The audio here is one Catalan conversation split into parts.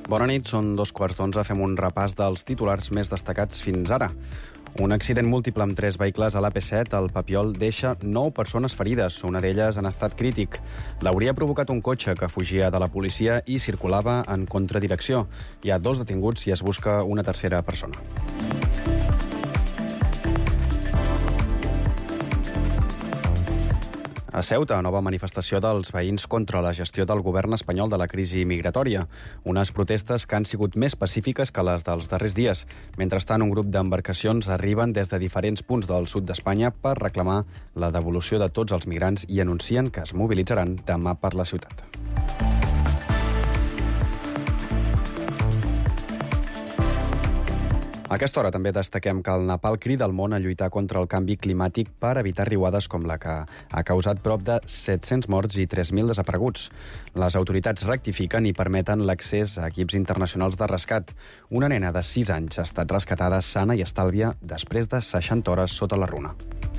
Bona nit, són 11:15. Fem un repàs dels titulars més destacats fins ara. Un accident múltiple amb 3 vehicles a l'AP7 al Papiol deixa 9 persones ferides, una d'elles en estat crític. L'hauria provocat un cotxe que fugia de la policia i circulava en contradirecció. Hi ha 2 detinguts i es busca una tercera persona. A Ceuta, nova manifestació dels veïns contra la gestió del govern espanyol de la crisi migratòria. Unes protestes que han sigut més pacífiques que les dels darrers dies. Mentrestant, un grup d'embarcacions arriben des de diferents punts del sud d'Espanya per reclamar la devolució de tots els migrants i anuncien que es mobilitzaran demà per la ciutat. A aquesta hora també destaquem que el Nepal crida el món a lluitar contra el canvi climàtic per evitar riuades com la que ha causat prop de 700 morts i 3.000 desapareguts. Les autoritats rectifiquen i permeten l'accés a equips internacionals de rescat. Una nena de 6 anys ha estat rescatada sana i estàlvia després de 60 hores sota la runa.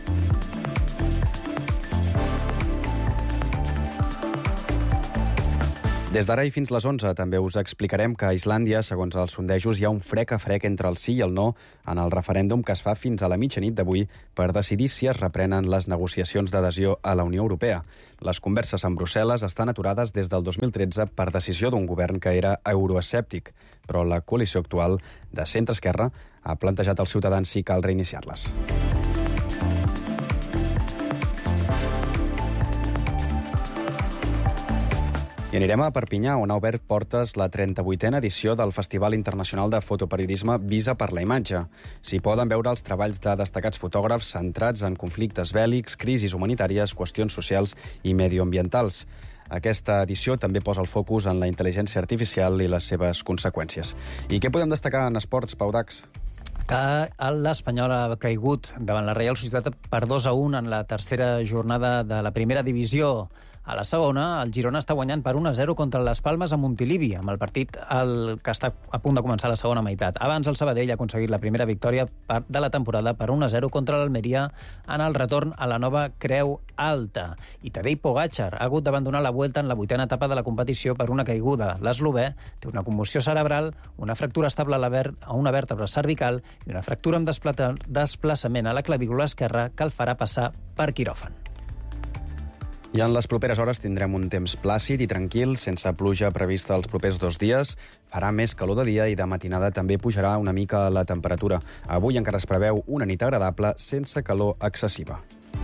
Des d'ara i fins les 11 també us explicarem que a Islàndia, segons els sondejos, hi ha un frec a frec entre el sí i el no en el referèndum que es fa fins a la mitjanit d'avui per decidir si es reprenen les negociacions d'adhesió a la Unió Europea. Les converses amb Brussel·les estan aturades des del 2013 per decisió d'un govern que era euroescèptic, però la coalició actual de centre-esquerra ha plantejat als ciutadans si cal reiniciar-les. I anirem a Perpinyà, on ha obert portes la 38a edició del Festival Internacional de Fotoperiodisme Visa per la Imatge. S'hi poden veure els treballs de destacats fotògrafs centrats en conflictes bèl·lics, crisis humanitàries, qüestions socials i medioambientals. Aquesta edició també posa el focus en la intel·ligència artificial i les seves conseqüències. I què podem destacar en esports, Pau Dax? Que l'Espanyol ha caigut davant la Reial Societat per 2-1 en la tercera jornada de la primera divisió. A la segona, el Girona està guanyant per 1-0 contra les Palmes a Montilivi, amb el partit que està a punt de començar la segona meitat. Abans, el Sabadell ha aconseguit la primera victòria de la temporada per 1-0 contra l'Almeria en el retorn a la nova Creu Alta. I Tadej Pogačar ha hagut d'abandonar la Vuelta en la 8a etapa de la competició per una caiguda. L'eslovè té una commoció cerebral, una fractura estable a una vèrtebra cervical i una fractura amb desplaçament a la clavícula esquerra que el farà passar per quiròfan. I en les properes hores tindrem un temps plàcid i tranquil, sense pluja prevista els propers 2 dies. Farà més calor de dia i de matinada també pujarà una mica la temperatura. Avui encara es preveu una nit agradable sense calor excessiva.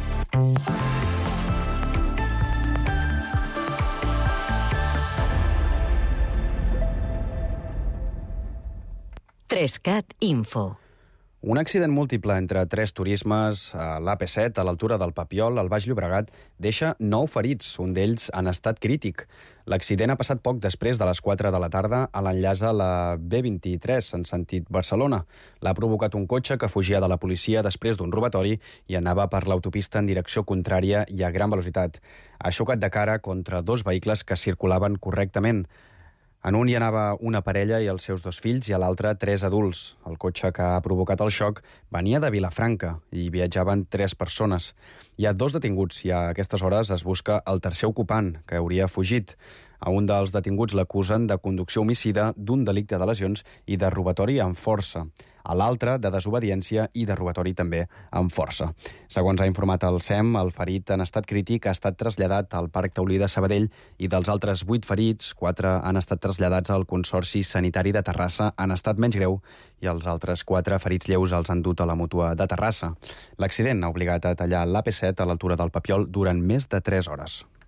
Trescat Info. Un accident múltiple entre 3 turismes a l'AP7, a l'altura del Papiol, al Baix Llobregat, deixa 9 ferits, un d'ells en estat crític. L'accident ha passat poc després de les 4 de la tarda a l'enllaç a la B23, en sentit Barcelona. L'ha provocat un cotxe que fugia de la policia després d'un robatori i anava per l'autopista en direcció contrària i a gran velocitat. Ha xocat de cara contra 2 vehicles que circulaven correctament. En un hi anava una parella i els seus 2 fills i a l'altre 3 adults. El cotxe que ha provocat el xoc venia de Vilafranca i viatjaven 3 persones. Hi ha 2 detinguts i a aquestes hores es busca el tercer ocupant, que hauria fugit. A un dels detinguts l'acusen de conducció homicida, d'un delicte de lesions i de robatori amb força. A l'altre, de desobediència i de robatori també amb força. Segons ha informat el SEM, el ferit en estat crític ha estat traslladat al Parc Taulí de Sabadell i dels altres 8 ferits, 4 han estat traslladats al Consorci Sanitari de Terrassa en estat menys greu i els altres 4 ferits lleus els han dut a la Mútua de Terrassa. L'accident ha obligat a tallar l'AP7 a l'altura del Papiol durant més de 3 hores.